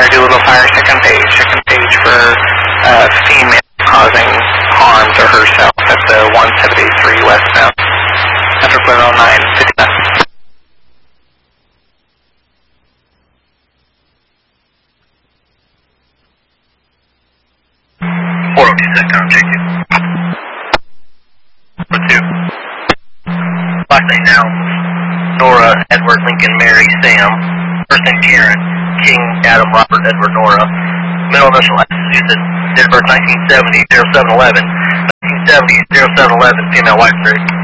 Mary Doolittle Fire, second page for female causing harm to herself at the 173 westbound. After clear 09, 59. Last name now, Nora, Edward, Lincoln, Mary, Sam. First name Karen, King, Adam, Robert, Edward, Nora. Middle initial Massachusetts, date of birth 1970, 0711. 1970, 0711, female, white,